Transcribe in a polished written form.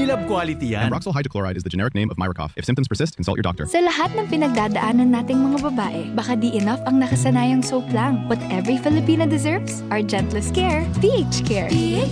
Love quality yan. Ambroxol hydrochloride is the generic name of Myracough. If symptoms persist, consult your doctor. Sa lahat ng pinagdadaanan nating mga babae, baka di enough ang nakasanayang soap lang. What every Filipina deserves, our gentlest care, PH Care.